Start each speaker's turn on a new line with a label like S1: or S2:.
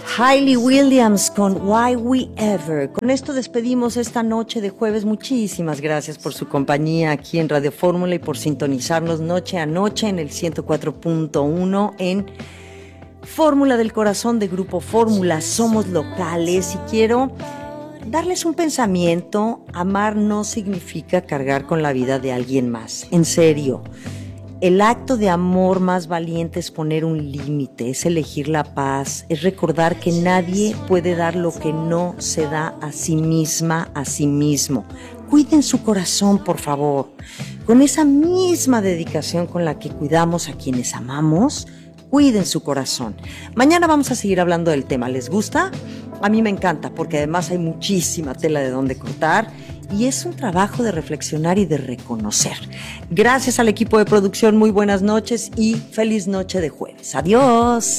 S1: Hayley Williams con Why We Ever. Con esto despedimos esta noche de jueves. Muchísimas gracias por su compañía aquí en Radio Fórmula y por sintonizarnos noche a noche en el 104.1 en Fórmula del Corazón de Grupo Fórmula. Somos locales y quiero darles un pensamiento. Amar no significa cargar con la vida de alguien más. En serio. El acto de amor más valiente es poner un límite, es elegir la paz, es recordar que nadie puede dar lo que no se da a sí misma, a sí mismo. Cuiden su corazón, por favor. Con esa misma dedicación con la que cuidamos a quienes amamos, cuiden su corazón. Mañana vamos a seguir hablando del tema. ¿Les gusta? A mí me encanta porque además hay muchísima tela de dónde cortar. Y es un trabajo de reflexionar y de reconocer. Gracias al equipo de producción, muy buenas noches y feliz noche de jueves. Adiós.